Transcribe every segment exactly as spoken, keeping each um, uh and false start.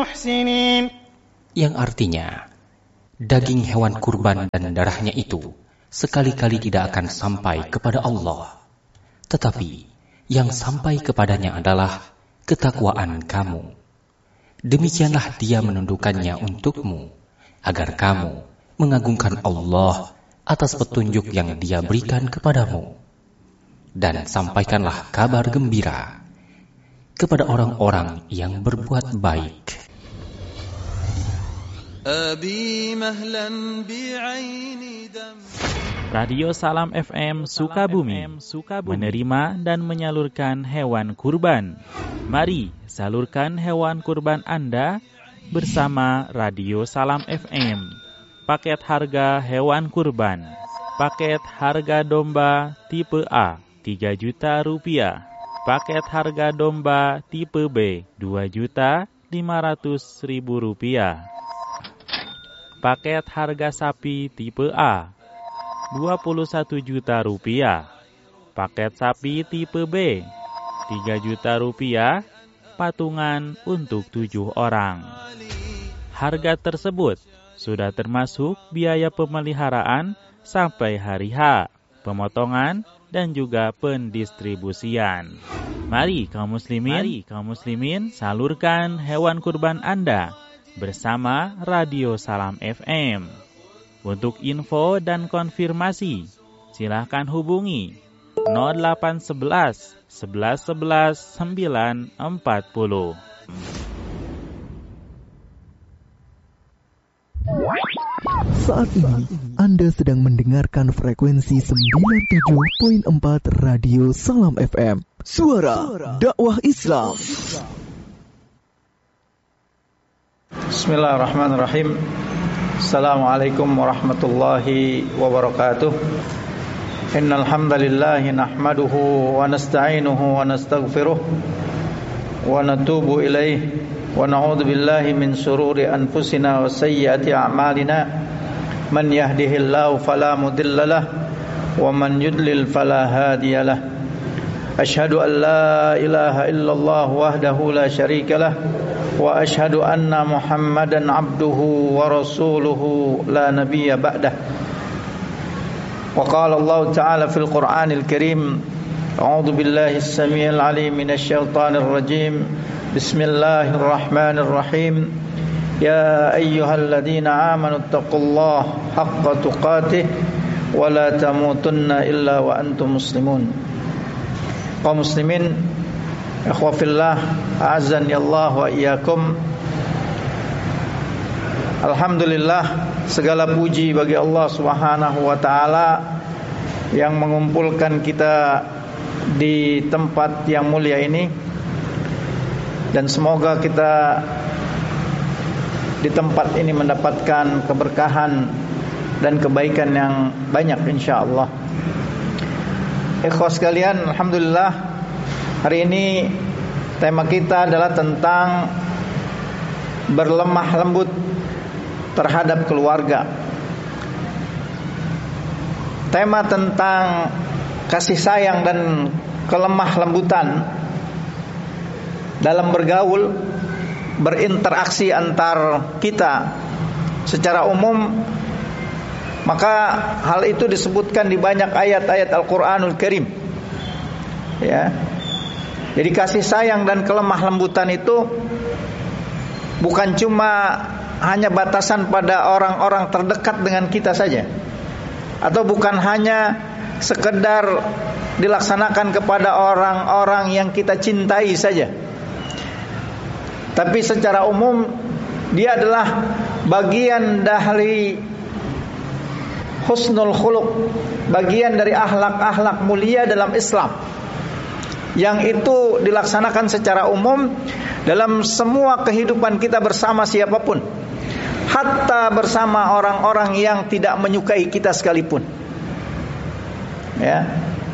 Yang artinya, daging hewan kurban dan darahnya itu sekali-kali tidak akan sampai kepada Allah, tetapi yang sampai kepadanya adalah ketakwaan kamu. Demikianlah Dia menundukkannya untukmu, agar kamu mengagungkan Allah atas petunjuk yang Dia berikan kepadamu. Dan sampaikanlah kabar gembira kepada orang-orang yang berbuat baik. Radio Salam F M Sukabumi menerima dan menyalurkan hewan kurban. Mari salurkan hewan kurban Anda bersama Radio Salam F M. Paket harga hewan kurban. Paket harga domba tipe A tiga juta rupiah. Paket harga domba tipe B dua juta lima ratus ribu rupiah. Paket harga sapi tipe A dua puluh satu juta rupiah. Paket sapi tipe B tiga juta rupiah, patungan untuk tujuh orang. Harga tersebut sudah termasuk biaya pemeliharaan sampai hari H, pemotongan dan juga pendistribusian. Mari kaum muslimin, Mari kaum muslimin salurkan hewan kurban Anda bersama Radio Salam F M. Untuk info dan konfirmasi, silahkan hubungi nol delapan satu satu satu satu sembilan empat nol. Saat ini Anda sedang mendengarkan frekuensi sembilan puluh tujuh koma empat Radio Salam F M. Suara dakwah Islam. Bismillahirrahmanirrahim. Assalamualaikum warahmatullahi wabarakatuh. Innal hamdalillah nahmaduhu wa nasta'inuhu wa nastaghfiruh wa natubu ilaih wa na'udzu billahi min shururi anfusina wa sayyiati a'malina. Man yahdihillahu fala mudhillalah wa man yudlil fala hadiyalah. Asyhadu an la ilaha illallah wahdahu la syarikalah wa asyhadu anna Muhammadan abduhu wa rasuluhu la nabiyya ba'dah. Wa qala Allah ta'ala fil Qur'anil Karim, a'udzu billahi as-sami'il 'alim minasy syaithanir rajim. Bismillahirrahmanirrahim. Ya ayyuhalladzina amanu taqullaha haqqa tuqatih wa la tamutunna illa wa antum muslimun. Kaum muslimin, ikhwah fillah, a'azzani Allah wa iyyakum. Alhamdulillah, segala puji bagi Allah Subhanahu wa taala yang mengumpulkan kita di tempat yang mulia ini, dan semoga kita di tempat ini mendapatkan keberkahan dan kebaikan yang banyak insyaallah. Ikhwah sekalian, alhamdulillah, hari ini tema kita adalah tentang berlemah lembut terhadap keluarga. Tema tentang kasih sayang dan kelemah lembutan dalam bergaul, berinteraksi antar kita secara umum. Maka hal itu disebutkan di banyak ayat-ayat Al-Qur'anul Karim. Ya. Jadi kasih sayang dan kelemah lembutan itu bukan cuma hanya batasan pada orang-orang terdekat dengan kita saja, atau bukan hanya sekedar dilaksanakan kepada orang-orang yang kita cintai saja, tapi secara umum dia adalah bagian dari husnul khuluq, bagian dari akhlak-akhlak mulia dalam Islam, yang itu dilaksanakan secara umum dalam semua kehidupan kita bersama siapapun, hatta bersama orang-orang yang tidak menyukai kita sekalipun. Ya.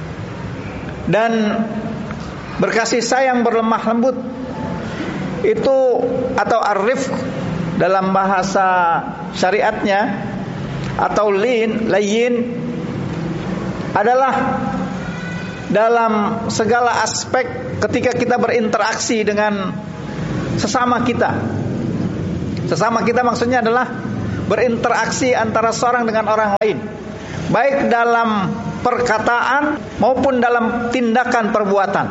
Dan berkasih sayang, berlemah lembut itu, atau ar-rifq dalam bahasa syariatnya, atau lin, layyin, adalah dalam segala aspek ketika kita berinteraksi dengan sesama kita, Sesama kita maksudnya adalah berinteraksi antara seorang dengan orang lain, baik dalam perkataan maupun dalam tindakan perbuatan.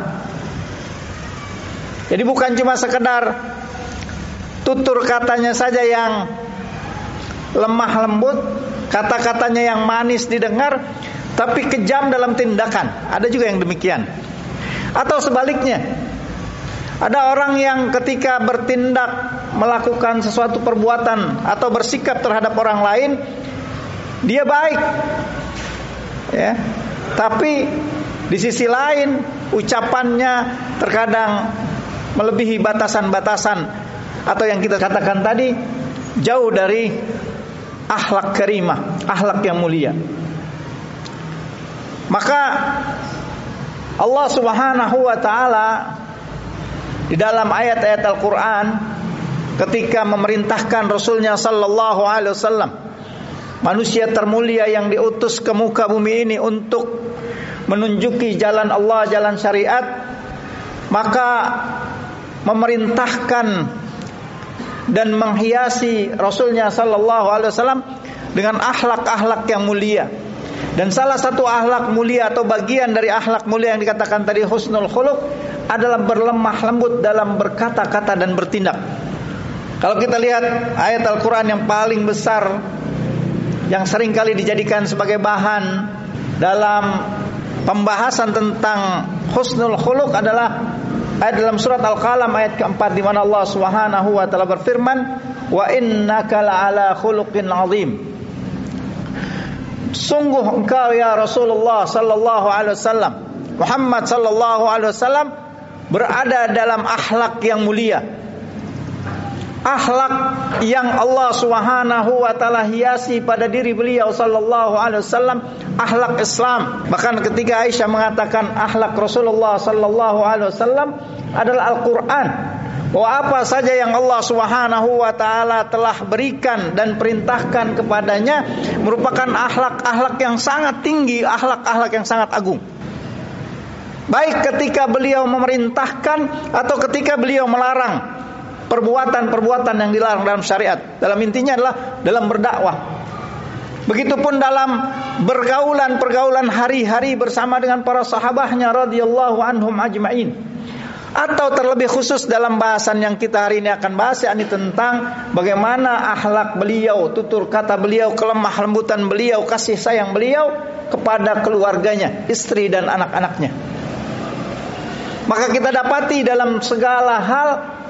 Jadi bukan cuma sekedar tutur katanya saja yang lemah lembut, kata-katanya yang manis didengar, tapi kejam dalam tindakan. Ada juga yang demikian. Atau sebaliknya, ada orang yang ketika bertindak, melakukan sesuatu perbuatan atau bersikap terhadap orang lain, dia baik, ya, tapi di sisi lain ucapannya terkadang melebihi batasan-batasan atau yang kita katakan tadi jauh dari akhlak karimah, akhlak yang mulia. Maka Allah Subhanahu wa taala di dalam ayat-ayat Al-Qur'an ketika memerintahkan Rasulnya sallallahu alaihi wasallam, manusia termulia yang diutus ke muka bumi ini untuk menunjuki jalan Allah, jalan syariat, maka memerintahkan dan menghiasi Rasulnya sallallahu alaihi wasallam dengan akhlak-akhlak yang mulia. Dan salah satu akhlak mulia atau bagian dari akhlak mulia yang dikatakan tadi husnul khuluq adalah berlemah lembut dalam berkata-kata dan bertindak. Kalau kita lihat ayat Al-Quran yang paling besar, yang sering kali dijadikan sebagai bahan dalam pembahasan tentang husnul khuluq adalah ayat dalam surat Al-Qalam ayat keempat, di mana Allah Subhanahu wa taala berfirman, "Wa innaka la'ala khuluqin 'azim." Sungguh engkau ya Rasulullah sallallahu alaihi wasallam, Muhammad sallallahu alaihi wasallam berada dalam akhlak yang mulia. Akhlak yang Allah Subhanahu wa taala hiasi pada diri beliau sallallahu alaihi wasallam, akhlak Islam. Bahkan ketika Aisyah mengatakan akhlak Rasulullah sallallahu alaihi wasallam adalah Al-Qur'an, bahwa apa saja yang Allah Subhanahu wa taala telah berikan dan perintahkan kepadanya merupakan akhlak-akhlak yang sangat tinggi, akhlak-akhlak yang sangat agung. Baik ketika beliau memerintahkan atau ketika beliau melarang perbuatan-perbuatan yang dilarang dalam syariat. Dalam intinya adalah dalam berdakwah. Begitupun dalam pergaulan-pergaulan hari-hari bersama dengan para sahabatnya radhiyallahu anhum ajma'in. Atau terlebih khusus dalam bahasan yang kita hari ini akan bahas, yakni tentang bagaimana akhlak beliau, tutur kata beliau, kelemah lembutan beliau, kasih sayang beliau kepada keluarganya, istri dan anak-anaknya. Maka kita dapati dalam segala hal,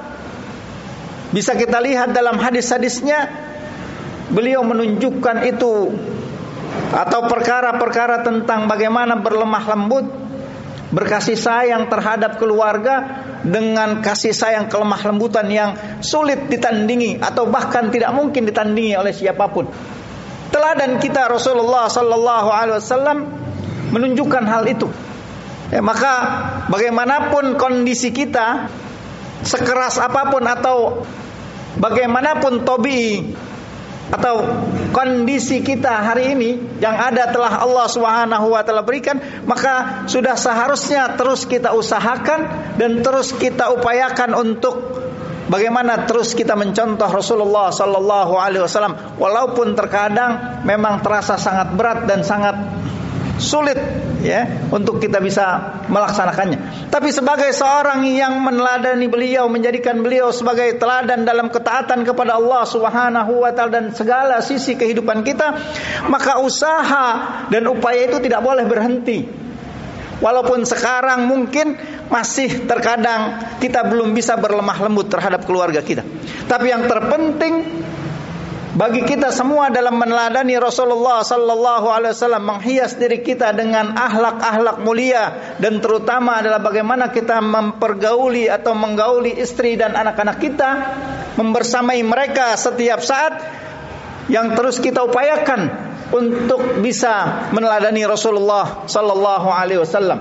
bisa kita lihat dalam hadis-hadisnya, beliau menunjukkan itu, atau perkara-perkara tentang bagaimana berlemah lembut, berkasih sayang terhadap keluarga dengan kasih sayang kelemah lembutan yang sulit ditandingi atau bahkan tidak mungkin ditandingi oleh siapapun. Teladan kita Rasulullah sallallahu alaihi wasallam menunjukkan hal itu. Ya, maka bagaimanapun kondisi kita, sekeras apapun atau bagaimanapun tobi atau kondisi kita hari ini yang ada telah Allah Subhanahu wa taala berikan, maka sudah seharusnya terus kita usahakan dan terus kita upayakan untuk bagaimana terus kita mencontoh Rasulullah sallallahu alaihi wasallam, walaupun terkadang memang terasa sangat berat dan sangat sulit ya untuk kita bisa melaksanakannya. Tapi sebagai seorang yang meneladani beliau, menjadikan beliau sebagai teladan dalam ketaatan kepada Allah Subhanahu wa taala dan segala sisi kehidupan kita, maka usaha dan upaya itu tidak boleh berhenti. Walaupun sekarang mungkin masih terkadang kita belum bisa berlemah lembut terhadap keluarga kita, tapi yang terpenting bagi kita semua dalam meneladani Rasulullah sallallahu alaihi wasallam, menghias diri kita dengan akhlak-akhlak mulia, dan terutama adalah bagaimana kita mempergauli atau menggauli istri dan anak-anak kita, membersamai mereka setiap saat, yang terus kita upayakan untuk bisa meneladani Rasulullah sallallahu alaihi wasallam.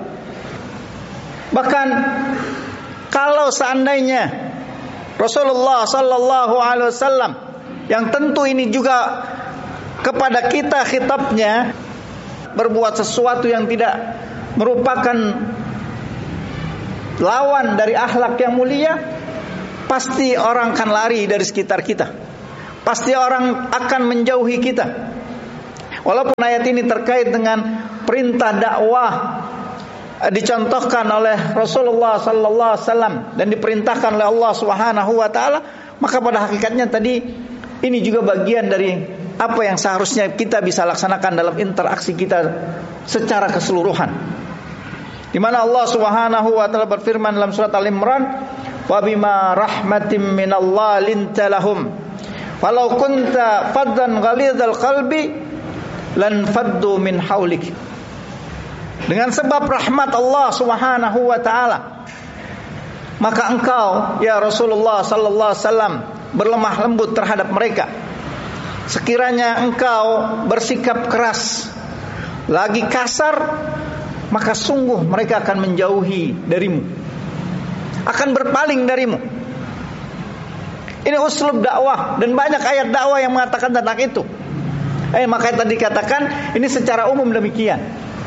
Bahkan kalau seandainya Rasulullah sallallahu alaihi wasallam, yang tentu ini juga kepada kita khitabnya, berbuat sesuatu yang tidak merupakan lawan dari akhlak yang mulia, pasti orang akan lari dari sekitar kita. Pasti orang akan menjauhi kita. Walaupun ayat ini terkait dengan perintah dakwah, dicontohkan oleh Rasulullah sallallahu alaihi wasallam dan diperintahkan oleh Allah Subhanahu wa taala, maka pada hakikatnya tadi ini juga bagian dari apa yang seharusnya kita bisa laksanakan dalam interaksi kita secara keseluruhan. Di mana Allah Subhanahu wa taala berfirman dalam surat Al-Imran, "Wa bima rahmatin minallah linta lahum, walau kunta faddan ghalidhal qalbi lan faddu min haulik." Dengan sebab rahmat Allah Subhanahu wa taala, maka engkau ya Rasulullah sallallahu alaihi wasallam berlemah lembut terhadap mereka. Sekiranya engkau bersikap keras, lagi kasar, maka sungguh mereka akan menjauhi darimu, akan berpaling darimu. Ini uslub dakwah, dan banyak ayat dakwah yang mengatakan tentang itu. Eh, makanya tadi katakan ini secara umum demikian.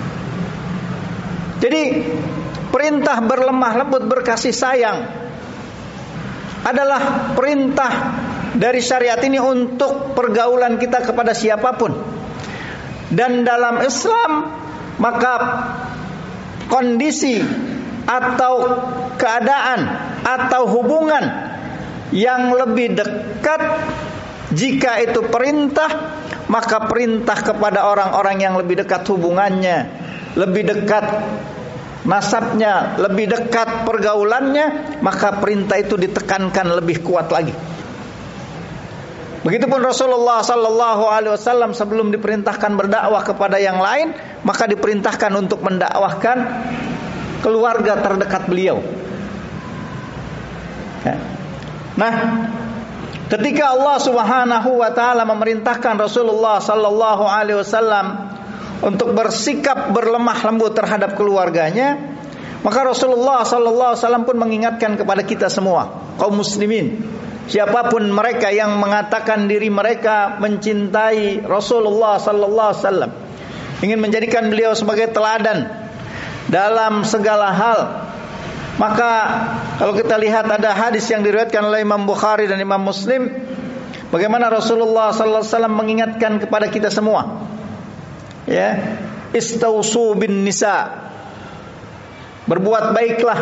Jadi perintah berlemah lembut, berkasih sayang adalah perintah dari syariat ini untuk pergaulan kita kepada siapapun. Dan dalam Islam, maka kondisi atau keadaan atau hubungan yang lebih dekat, jika itu perintah, maka perintah kepada orang-orang yang lebih dekat hubungannya, lebih dekat nasabnya, lebih dekat pergaulannya, maka perintah itu ditekankan lebih kuat lagi. Begitupun Rasulullah sallallahu alaihi wasallam sebelum diperintahkan berdakwah kepada yang lain, maka diperintahkan untuk mendakwahkan keluarga terdekat beliau. Nah, ketika Allah Subhanahu wa taala memerintahkan Rasulullah sallallahu alaihi wasallam untuk bersikap berlemah lembut terhadap keluarganya, maka Rasulullah sallallahu alaihi wasallam pun mengingatkan kepada kita semua, kaum muslimin, siapapun mereka yang mengatakan diri mereka mencintai Rasulullah sallallahu alaihi wasallam, ingin menjadikan beliau sebagai teladan dalam segala hal, maka kalau kita lihat ada hadis yang diriwayatkan oleh Imam Bukhari dan Imam Muslim, bagaimana Rasulullah sallallahu alaihi wasallam mengingatkan kepada kita semua, ya, istausu bin nisa, berbuat baiklah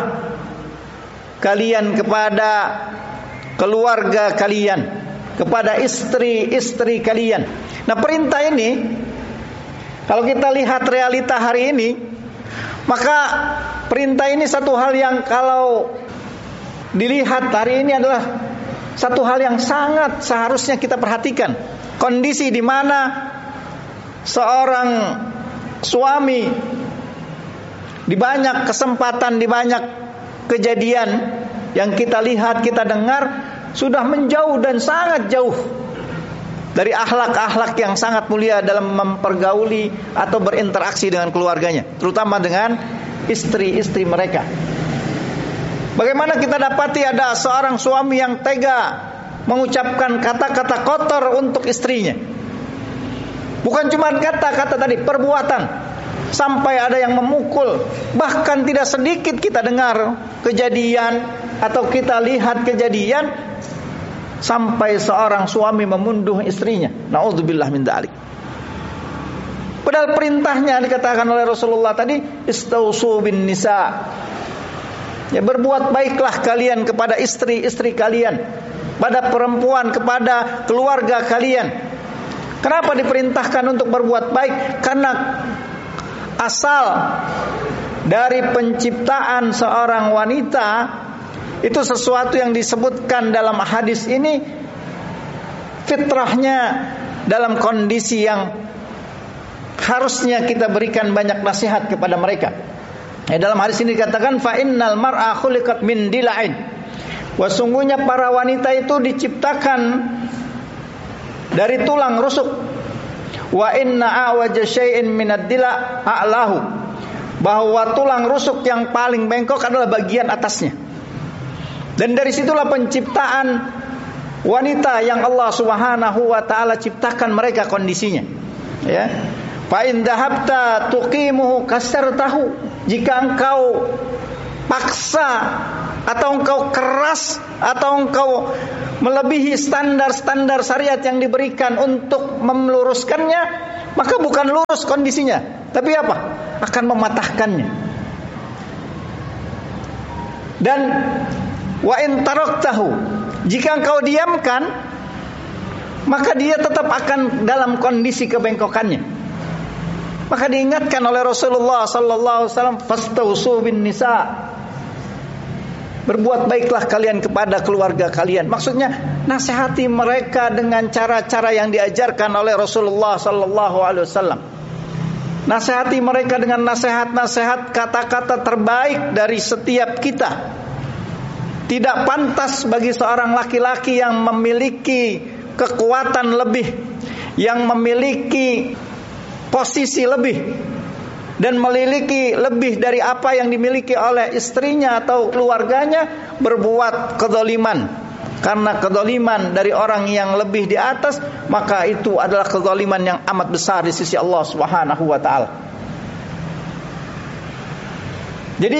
kalian kepada keluarga kalian, kepada istri-istri kalian. Nah, perintah ini kalau kita lihat realita hari ini, maka perintah ini satu hal yang kalau dilihat hari ini adalah satu hal yang sangat seharusnya kita perhatikan. Kondisi di mana seorang suami di banyak kesempatan, di banyak kejadian yang kita lihat, kita dengar, sudah menjauh dan sangat jauh dari akhlak-akhlak yang sangat mulia dalam mempergauli atau berinteraksi dengan keluarganya, terutama dengan istri-istri mereka. Bagaimana kita dapati ada seorang suami yang tega mengucapkan kata-kata kotor untuk istrinya. Bukan cuma kata-kata tadi, perbuatan. Sampai ada yang memukul. Bahkan tidak sedikit kita dengar kejadian atau kita lihat kejadian sampai seorang suami memunduh istrinya. Na'udzubillah min dzalik. Padahal perintahnya dikatakan oleh Rasulullah tadi, istausu bin nisa, ya, berbuat baiklah kalian kepada istri-istri kalian, pada perempuan, kepada keluarga kalian. Kenapa diperintahkan untuk berbuat baik? Karena asal dari penciptaan seorang wanita itu sesuatu yang disebutkan dalam hadis ini, fitrahnya dalam kondisi yang harusnya kita berikan banyak nasihat kepada mereka. Ya, dalam hadis ini dikatakan, fa innal mar'a khuliqat min dila'in, sesungguhnya para wanita itu diciptakan dari tulang rusuk. Wa inna awaja syai'in minad dila' a'lahu, bahwa tulang rusuk yang paling bengkok adalah bagian atasnya. Dan dari situlah penciptaan wanita yang Allah Subhanahu wa taala ciptakan mereka kondisinya. Ya. Fa in dhahabta tuqimuhu kasartahu, jika engkau paksa atau engkau keras, atau engkau melebihi standar-standar syariat yang diberikan untuk meluruskannya, maka bukan lurus kondisinya, tapi apa? Akan mematahkannya. Dan wa in taraktahu, jika engkau diamkan, maka dia tetap akan dalam kondisi kebengkokannya. Maka diingatkan oleh Rasulullah sallallahu alaihi wasallam, fastausu bin nisa, berbuat baiklah kalian kepada keluarga kalian. Maksudnya nasihati mereka dengan cara-cara yang diajarkan oleh Rasulullah sallallahu alaihi wasallam. Nasihati mereka dengan nasihat-nasihat, kata-kata terbaik dari setiap kita. Tidak pantas bagi seorang laki-laki yang memiliki kekuatan lebih, yang memiliki posisi lebih, dan memiliki lebih dari apa yang dimiliki oleh istrinya atau keluarganya, berbuat kezaliman. Karena kezaliman dari orang yang lebih di atas, maka itu adalah kezaliman yang amat besar di sisi Allah Subhanahu wa taala. Jadi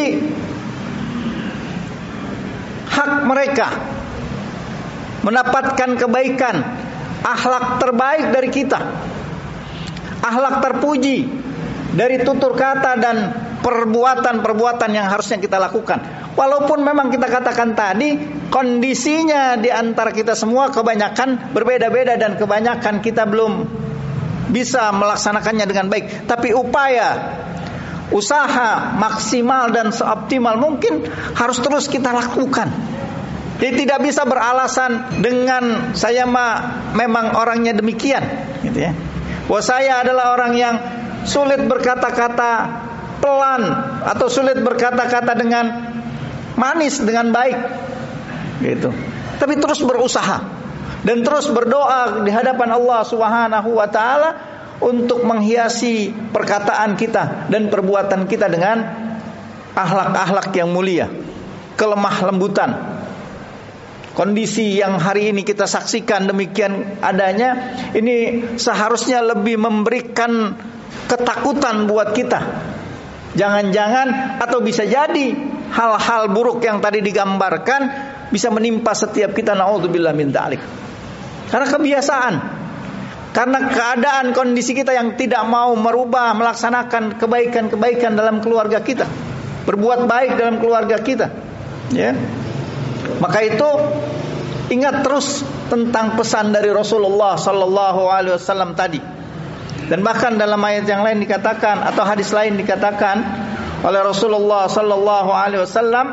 hak mereka mendapatkan kebaikan, akhlak terbaik dari kita, akhlak terpuji dari tutur kata dan perbuatan-perbuatan yang harusnya kita lakukan. Walaupun memang kita katakan tadi, kondisinya di antara kita semua kebanyakan berbeda-beda dan kebanyakan kita belum bisa melaksanakannya dengan baik. Tapi upaya, usaha maksimal dan seoptimal mungkin harus terus kita lakukan. Jadi tidak bisa beralasan dengan saya mah memang orangnya demikian, gitu ya. Bahwa saya adalah orang yang sulit berkata-kata pelan atau sulit berkata-kata dengan manis dengan baik, gitu. Tapi terus berusaha dan terus berdoa di hadapan Allah Subhanahu wa taala untuk menghiasi perkataan kita dan perbuatan kita dengan akhlak-akhlak yang mulia, kelemah lembutan. Kondisi yang hari ini kita saksikan demikian adanya, ini seharusnya lebih memberikan ketakutan buat kita. Jangan-jangan atau bisa jadi hal-hal buruk yang tadi digambarkan bisa menimpa setiap kita, naudzubillah min dzalik. Karena kebiasaan, karena keadaan kondisi kita yang tidak mau merubah, melaksanakan kebaikan-kebaikan dalam keluarga kita, berbuat baik dalam keluarga kita, ya. Maka itu ingat terus tentang pesan dari Rasulullah sallallahu alaihi wasallam tadi. Dan bahkan dalam ayat yang lain dikatakan, atau hadis lain dikatakan oleh Rasulullah sallallahu alaihi wasallam,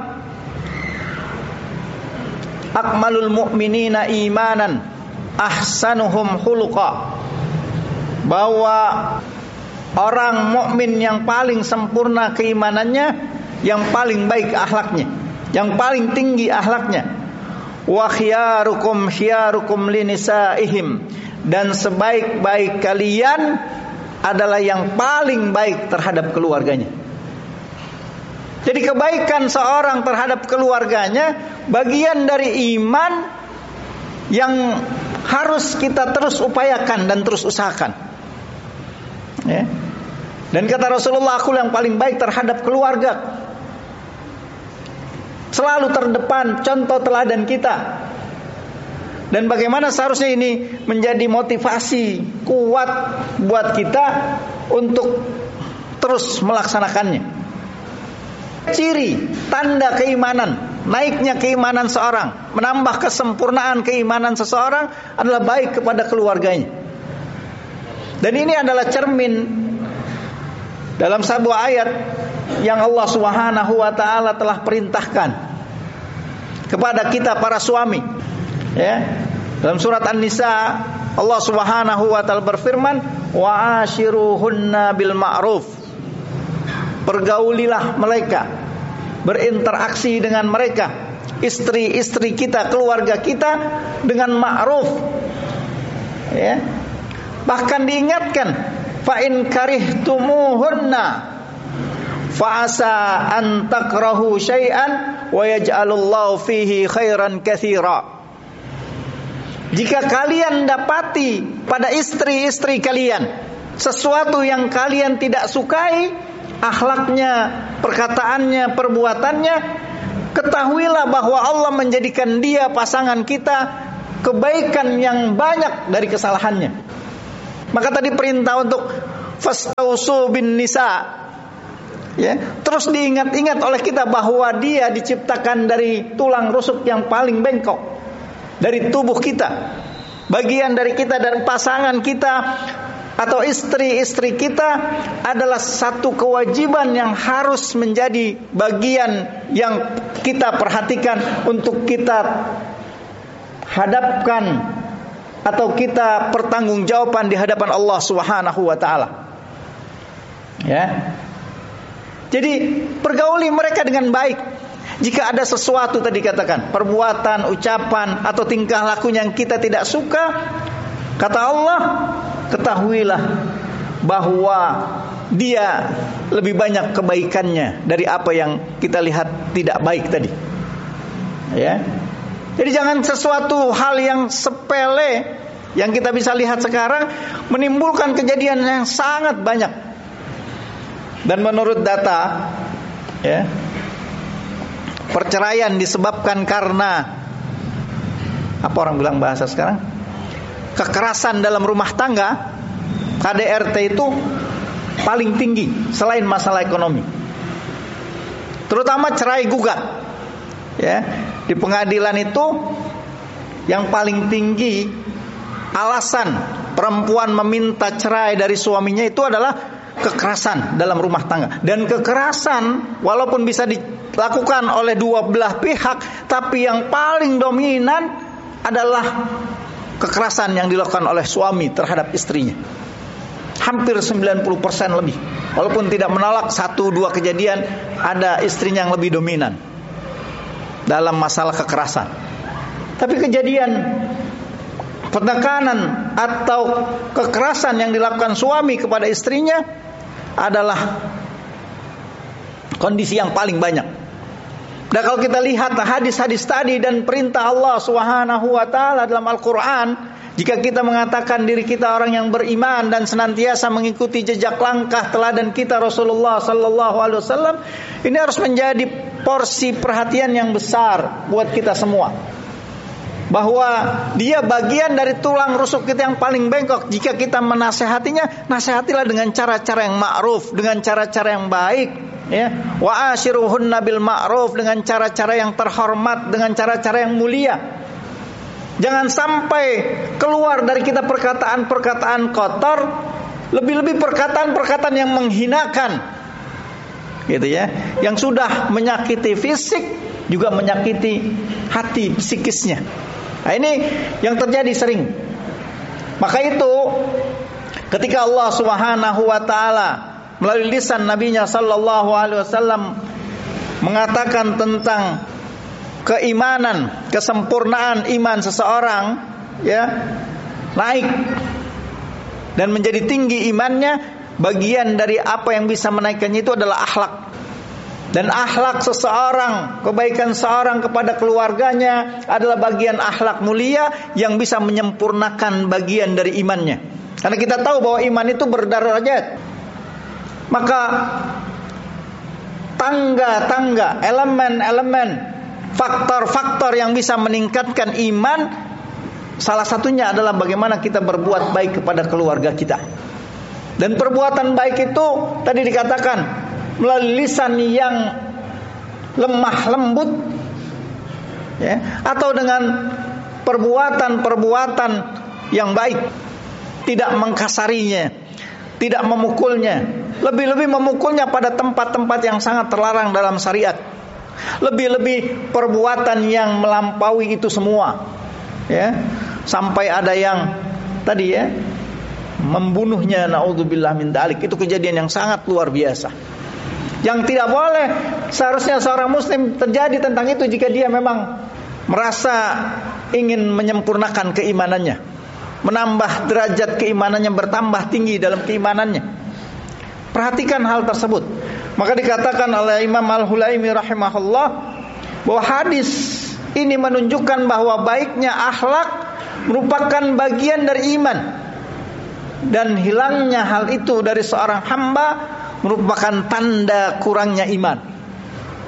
akmalul mu'minina imanan ahsanuhum khuluqa, bahwa orang mukmin yang paling sempurna keimanannya, yang paling baik akhlaknya, yang paling tinggi akhlaknya. Wa khiyarukum khiyarukum linisaihim, dan sebaik-baik kalian adalah yang paling baik terhadap keluarganya. Jadi kebaikan seorang terhadap keluarganya bagian dari iman yang harus kita terus upayakan dan terus usahakan, ya. Dan kata Rasulullah, aku yang paling baik terhadap keluarga. Selalu terdepan contoh teladan kita. Dan bagaimana seharusnya ini menjadi motivasi kuat buat kita untuk terus melaksanakannya. Ciri, tanda keimanan, naiknya keimanan seorang, menambah kesempurnaan keimanan seseorang adalah baik kepada keluarganya. Dan ini adalah cermin dalam sebuah ayat yang Allah Subhanahu wa taala telah perintahkan kepada kita para suami, ya. Dalam surat An-Nisa Allah Subhanahu wa taala berfirman, wa ashiruhunna bil ma'ruf, pergaulilah mereka, berinteraksi dengan mereka, istri-istri kita, keluarga kita dengan ma'ruf, ya. Bahkan diingatkan, fa in karihtumuhunna fa asa an takrahu syai'an wa yaj'alullahu fihi khairan katsira. Jika kalian dapati pada istri-istri kalian sesuatu yang kalian tidak sukai, akhlaknya, perkataannya, perbuatannya, ketahuilah bahwa Allah menjadikan dia pasangan kita kebaikan yang banyak dari kesalahannya. Maka tadi perintah untuk fastausu bin nisa, ya, terus diingat-ingat oleh kita bahwa dia diciptakan dari tulang rusuk yang paling bengkok dari tubuh kita, bagian dari kita dan pasangan kita atau istri-istri kita adalah satu kewajiban yang harus menjadi bagian yang kita perhatikan untuk kita hadapkan atau kita pertanggungjawaban di hadapan Allah Subhanahu wa taala. Ya. Jadi pergauli mereka dengan baik. Jika ada sesuatu tadi katakan, perbuatan, ucapan atau tingkah laku yang kita tidak suka, kata Allah, ketahuilah bahwa dia lebih banyak kebaikannya dari apa yang kita lihat tidak baik tadi. Ya. Jadi jangan sesuatu hal yang sepele yang kita bisa lihat sekarang menimbulkan kejadian yang sangat banyak. Dan menurut data, ya, perceraian disebabkan karena apa orang bilang bahasa sekarang? Kekerasan dalam rumah tangga, K D R T itu paling tinggi selain masalah ekonomi. Terutama cerai gugat. Ya, di pengadilan itu yang paling tinggi alasan perempuan meminta cerai dari suaminya itu adalah kekerasan dalam rumah tangga. Dan kekerasan walaupun bisa dilakukan oleh dua belah pihak, tapi yang paling dominan adalah kekerasan yang dilakukan oleh suami terhadap istrinya. Hampir sembilan puluh persen lebih. Walaupun tidak menolak satu dua kejadian, ada istrinya yang lebih dominan dalam masalah kekerasan. Tapi kejadian penekanan atau kekerasan yang dilakukan suami kepada istrinya adalah kondisi yang paling banyak. Dan kalau kita lihat hadis-hadis tadi dan perintah Allah Subhanahu wa taala dalam Al-Qur'an, jika kita mengatakan diri kita orang yang beriman dan senantiasa mengikuti jejak langkah teladan kita Rasulullah sallallahu alaihi wasallam, ini harus menjadi porsi perhatian yang besar buat kita semua. Bahwa dia bagian dari tulang rusuk kita yang paling bengkok. Jika kita menasehatinya, nasihatilah dengan cara-cara yang ma'ruf, dengan cara-cara yang baik, ya. Wa ashiruhunna bil ma'ruf, dengan cara-cara yang terhormat, dengan cara-cara yang mulia. Jangan sampai keluar dari kita perkataan-perkataan kotor, lebih-lebih perkataan-perkataan yang menghinakan, gitu ya, yang sudah menyakiti fisik juga menyakiti hati psikisnya. Nah, ini yang terjadi sering. Maka itu ketika Allah Subhanahu wa taala melalui lisan nabinya sallallahu alaihi wasallam mengatakan tentang keimanan, kesempurnaan iman seseorang, ya, naik dan menjadi tinggi imannya, bagian dari apa yang bisa menaikkannya itu adalah akhlak. Dan akhlak seseorang, kebaikan seorang kepada keluarganya adalah bagian akhlak mulia yang bisa menyempurnakan bagian dari imannya. Karena kita tahu bahwa iman itu berderajat. Maka tangga-tangga, elemen-elemen, faktor-faktor yang bisa meningkatkan iman, salah satunya adalah bagaimana kita berbuat baik kepada keluarga kita. Dan perbuatan baik itu tadi dikatakan melalui lisan yang lemah lembut, ya, atau dengan perbuatan-perbuatan yang baik, tidak mengkasarinya, tidak memukulnya, lebih-lebih memukulnya pada tempat-tempat yang sangat terlarang dalam syariat, lebih-lebih perbuatan yang melampaui itu semua, ya, sampai ada yang tadi, ya, membunuhnya, naudzubillah min dzalik. Itu kejadian yang sangat luar biasa, yang tidak boleh seharusnya seorang muslim terjadi tentang itu jika dia memang merasa ingin menyempurnakan keimanannya, menambah derajat keimanannya, bertambah tinggi dalam keimanannya. Perhatikan hal tersebut. Maka dikatakan oleh Imam Al-Hulaimi rahimahullah bahwa hadis ini menunjukkan bahwa baiknya akhlak merupakan bagian dari iman, dan hilangnya hal itu dari seorang hamba merupakan tanda kurangnya iman.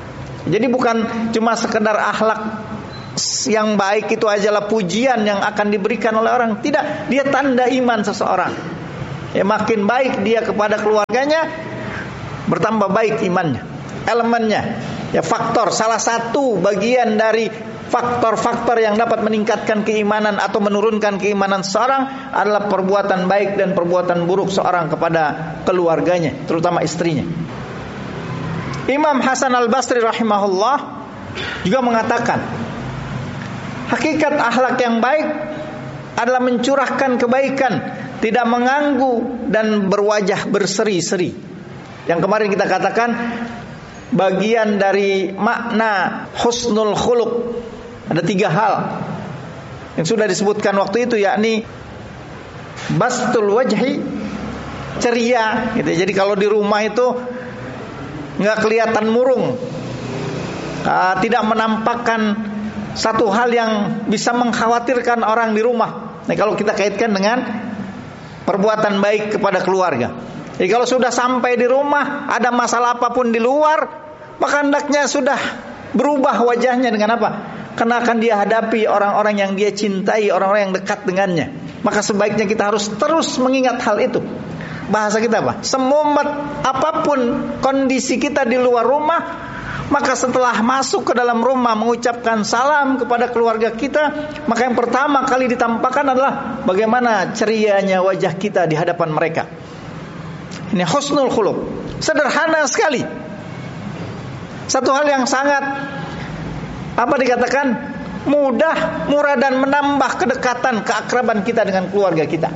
Jadi bukan cuma sekedar akhlak yang baik itu ajalah pujian yang akan diberikan oleh orang. Tidak, dia tanda iman seseorang. Ya, makin baik dia kepada keluarganya, bertambah baik imannya. Elemennya, ya faktor, salah satu bagian dari faktor-faktor yang dapat meningkatkan keimanan atau menurunkan keimanan seseorang adalah perbuatan baik dan perbuatan buruk seorang kepada keluarganya, terutama istrinya. Imam Hasan Al-Basri rahimahullah juga mengatakan, hakikat akhlak yang baik adalah mencurahkan kebaikan, tidak mengganggu dan berwajah berseri-seri. Yang kemarin kita katakan bagian dari makna husnul khuluq. Ada tiga hal yang sudah disebutkan waktu itu, yakni bastul wajhi, ceria gitu. Jadi kalau di rumah itu nggak kelihatan murung, uh, tidak menampakkan satu hal yang bisa mengkhawatirkan orang di rumah. Nah, kalau kita kaitkan dengan perbuatan baik kepada keluarga. Jadi kalau sudah sampai di rumah, ada masalah apapun di luar, maka hendaknya sudah berubah wajahnya dengan apa? Karena akan dia hadapi orang-orang yang dia cintai, orang-orang yang dekat dengannya. Maka sebaiknya kita harus terus mengingat hal itu. Bahasa kita apa? Semumet apapun kondisi kita di luar rumah, maka setelah masuk ke dalam rumah mengucapkan salam kepada keluarga kita, maka yang pertama kali ditampakkan adalah bagaimana cerianya wajah kita di hadapan mereka. Ini husnul khuluq. Sederhana sekali. Satu hal yang sangat apa dikatakan mudah, murah dan menambah kedekatan, keakraban kita dengan keluarga kita.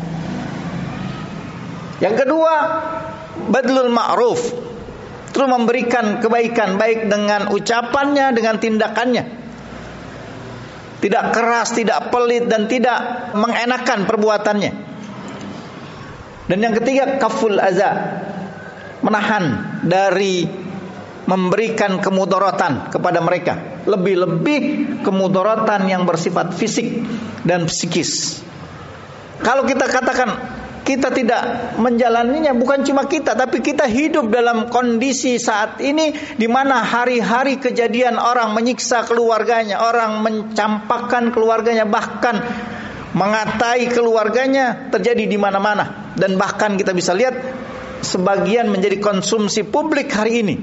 Yang kedua, badlul ma'ruf, terus memberikan kebaikan baik dengan ucapannya, dengan tindakannya. Tidak keras, tidak pelit dan tidak mengenakan perbuatannya. Dan yang ketiga, kaful aza, menahan dari memberikan kemudaratan kepada mereka, lebih-lebih kemudaratan yang bersifat fisik dan psikis. Kalau kita katakan kita tidak menjalaninya, bukan cuma kita, tapi kita hidup dalam kondisi saat ini di mana hari-hari kejadian orang menyiksa keluarganya, orang mencampakkan keluarganya, bahkan mengatai keluarganya terjadi di mana-mana. Dan bahkan kita bisa lihat sebagian menjadi konsumsi publik hari ini.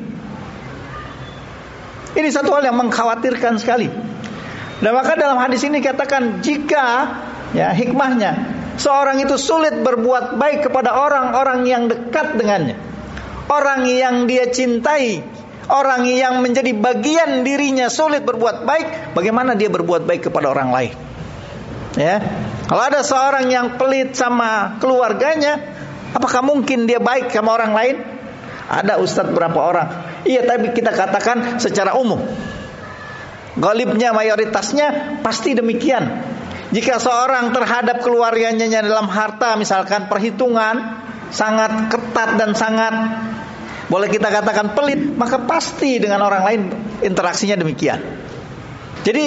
Ini satu hal yang mengkhawatirkan sekali. Dan maka dalam hadis ini katakan, jika ya hikmahnya seorang itu sulit berbuat baik kepada orang-orang yang dekat dengannya, orang yang dia cintai, orang yang menjadi bagian dirinya sulit berbuat baik, bagaimana dia berbuat baik kepada orang lain? Ya, kalau ada seorang yang pelit sama keluarganya, apakah mungkin dia baik sama orang lain? Ada ustadz berapa orang? Iya, tapi kita katakan secara umum, ghalibnya, mayoritasnya pasti demikian. Jika seorang terhadap keluarganya dalam harta, misalkan perhitungan sangat ketat dan sangat boleh kita katakan pelit, maka pasti dengan orang lain interaksinya demikian. Jadi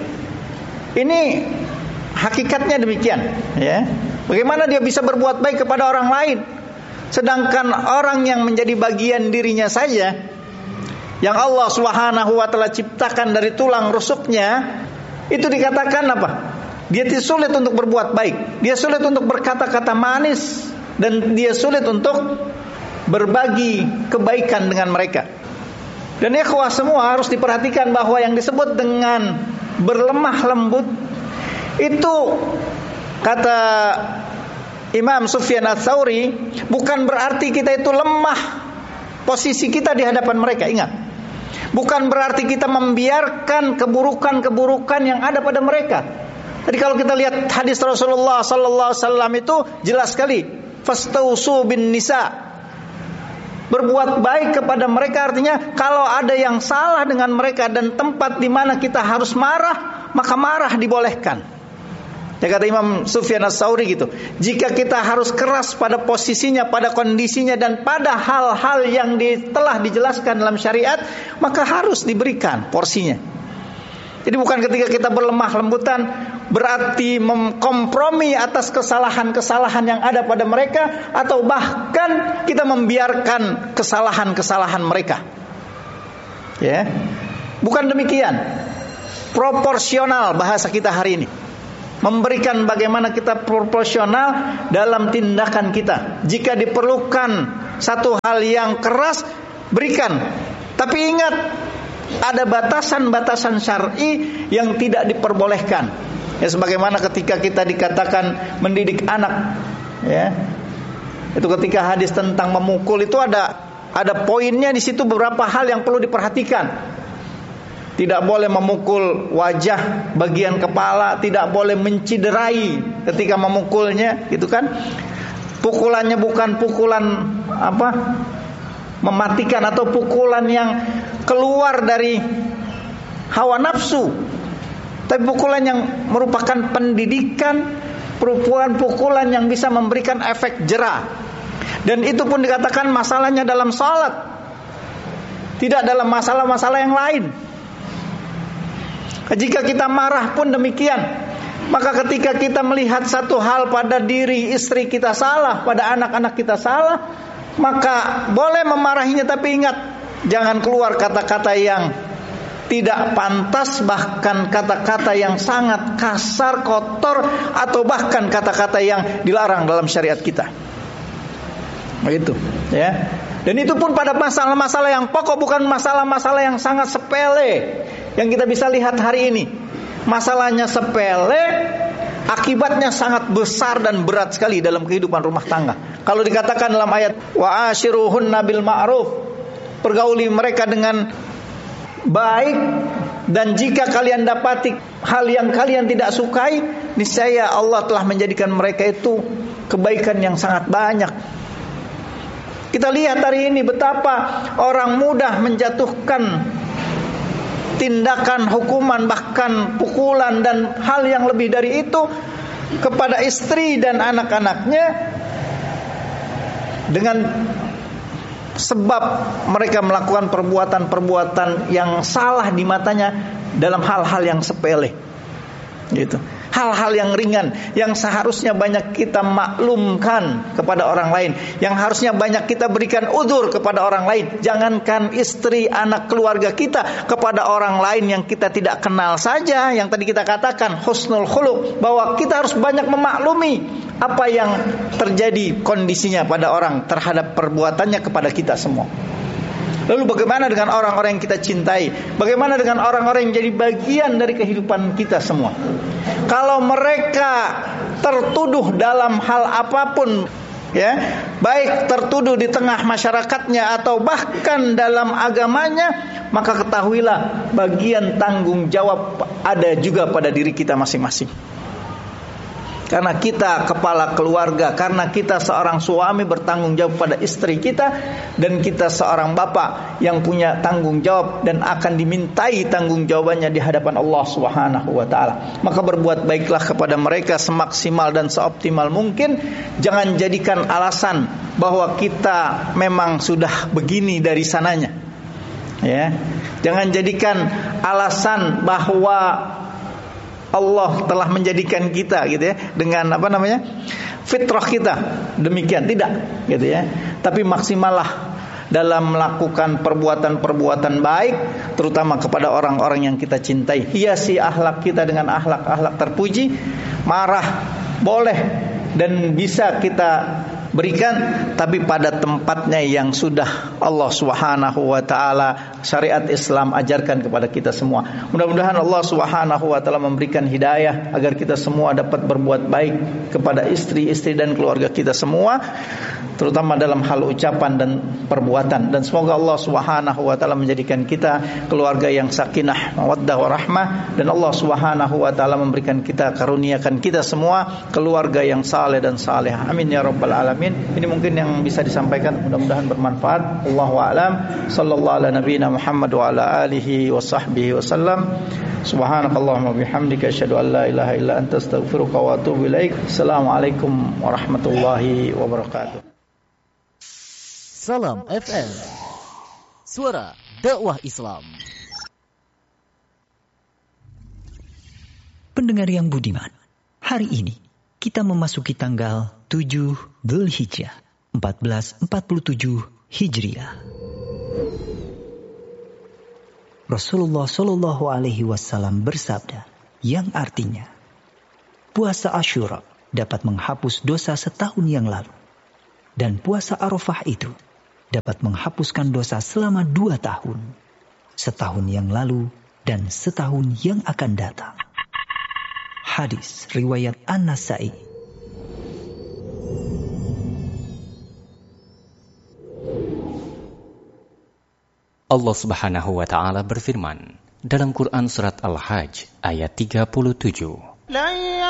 ini hakikatnya demikian, ya. Bagaimana dia bisa berbuat baik kepada orang lain, sedangkan orang yang menjadi bagian dirinya saja, yang Allah Subhanahu wa taala ciptakan dari tulang rusuknya, itu dikatakan apa? Dia sulit untuk berbuat baik, dia sulit untuk berkata-kata manis, dan dia sulit untuk berbagi kebaikan dengan mereka. Dan ikhwah semua harus diperhatikan bahwa yang disebut dengan berlemah lembut itu, kata Imam Sufyan Ats-Tsauri, bukan berarti kita itu lemah posisi kita di hadapan mereka. Ingat, bukan berarti kita membiarkan keburukan-keburukan yang ada pada mereka. Jadi kalau kita lihat hadis Rasulullah sallallahu alaihi wasallam itu jelas sekali, fastausu bin nisa, berbuat baik kepada mereka, artinya kalau ada yang salah dengan mereka dan tempat di mana kita harus marah, maka marah dibolehkan. Ya, kata Imam Sufyan Ats-Tsauri gitu, jika kita harus keras pada posisinya, pada kondisinya, dan pada hal-hal yang di, telah dijelaskan dalam syariat, maka harus diberikan porsinya. Jadi bukan ketika kita berlemah lembutan berarti memkompromi atas kesalahan-kesalahan yang ada pada mereka, atau bahkan kita membiarkan kesalahan-kesalahan mereka. Ya. Bukan demikian. Proporsional bahasa kita hari ini. Memberikan bagaimana kita proporsional dalam tindakan kita. Jika diperlukan satu hal yang keras, berikan. Tapi ingat, ada batasan-batasan syar'i yang tidak diperbolehkan. Ya, sebagaimana ketika kita dikatakan mendidik anak, ya. Itu ketika hadis tentang memukul itu ada ada poinnya di situ, beberapa hal yang perlu diperhatikan. Tidak boleh memukul wajah, bagian kepala, tidak boleh menciderai ketika memukulnya, gitu kan? Pukulannya bukan pukulan apa? Mematikan atau pukulan yang keluar dari hawa nafsu. Tapi pukulan yang merupakan pendidikan, pukulan-pukulan yang bisa memberikan efek jera. Dan itu pun dikatakan masalahnya dalam salat, tidak dalam masalah-masalah yang lain. Jika kita marah pun demikian. Maka ketika kita melihat satu hal pada diri istri kita salah, pada anak-anak kita salah, maka boleh memarahinya, tapi ingat, jangan keluar kata-kata yang tidak pantas, bahkan kata-kata yang sangat kasar, kotor, atau bahkan kata-kata yang dilarang dalam syariat kita. Begitu, ya. Dan itu pun pada masalah-masalah yang pokok, bukan masalah-masalah yang sangat sepele yang kita bisa lihat hari ini. Masalahnya sepele, akibatnya sangat besar dan berat sekali dalam kehidupan rumah tangga. Kalau dikatakan dalam ayat wa ashiruhunna bil ma'ruf, pergauli mereka dengan baik, dan jika kalian dapati hal yang kalian tidak sukai, niscaya Allah telah menjadikan mereka itu kebaikan yang sangat banyak. Kita lihat hari ini betapa orang mudah menjatuhkan tindakan hukuman, bahkan pukulan dan hal yang lebih dari itu kepada istri dan anak-anaknya, dengan sebab mereka melakukan perbuatan-perbuatan yang salah di matanya dalam hal-hal yang sepele, gitu. Hal-hal yang ringan, yang seharusnya banyak kita maklumkan kepada orang lain, yang harusnya banyak kita berikan udzur kepada orang lain. Jangankan istri, anak, keluarga kita, kepada orang lain yang kita tidak kenal saja, yang tadi kita katakan husnul khuluq, bahwa kita harus banyak memaklumi apa yang terjadi kondisinya pada orang terhadap perbuatannya kepada kita semua. Lalu bagaimana dengan orang-orang yang kita cintai? Bagaimana dengan orang-orang yang jadi bagian dari kehidupan kita semua? Kalau mereka tertuduh dalam hal apapun, ya, baik tertuduh di tengah masyarakatnya atau bahkan dalam agamanya, maka ketahuilah bagian tanggung jawab ada juga pada diri kita masing-masing. Karena kita kepala keluarga, karena kita seorang suami bertanggung jawab pada istri kita, dan kita seorang bapak yang punya tanggung jawab dan akan dimintai tanggung jawabannya di hadapan Allah Subhanahu wa taala. Maka berbuat baiklah kepada mereka semaksimal dan seoptimal mungkin. Jangan jadikan alasan bahwa kita memang sudah begini dari sananya. Ya. Jangan jadikan alasan bahwa Allah telah menjadikan kita, gitu ya, dengan apa namanya, fitrah kita demikian, tidak, gitu ya. Tapi maksimallah dalam melakukan perbuatan-perbuatan baik, terutama kepada orang-orang yang kita cintai. Hiasi akhlak kita dengan akhlak-akhlak terpuji. Marah boleh dan bisa kita berikan, tapi pada tempatnya yang sudah Allah Subhanahu wa taala, syariat Islam ajarkan kepada kita semua. Mudah-mudahan Allah Subhanahu wa taala memberikan hidayah agar kita semua dapat berbuat baik kepada istri-istri dan keluarga kita semua, terutama dalam hal ucapan dan perbuatan. Dan semoga Allah Subhanahu wa taala menjadikan kita keluarga yang sakinah, mawaddah warahmah, dan Allah Subhanahu wa taala memberikan kita, karuniakan kita semua keluarga yang saleh dan salehah. Amin ya rabbal alamin. Ini mungkin yang bisa disampaikan, mudah-mudahan bermanfaat. Allahu a'lam. Sallallahu ala nabiyina Muhammad wa ala alihi wa sahbihi wasallam. Subhanakallahumma bihamdika asyhadu an la ilaha illa anta astaghfiruka wa atubu ilaik. Assalamualaikum warahmatullahi wabarakatuh. Salam F M, suara dakwah Islam. Pendengar yang budiman, hari ini kita memasuki tanggal tujuh Dzulhijjah empat belas empat puluh tujuh Hijriah. Rasulullah Shallallahu Alaihi Wasallam bersabda, yang artinya, puasa Asyura dapat menghapus dosa setahun yang lalu, dan puasa Arafah itu dapat menghapuskan dosa selama dua tahun, setahun yang lalu dan setahun yang akan datang. Hadis riwayat An-Nasa'i. Allah Subhanahu wa taala berfirman dalam Quran surat Al-Hajj ayat tiga puluh tujuh.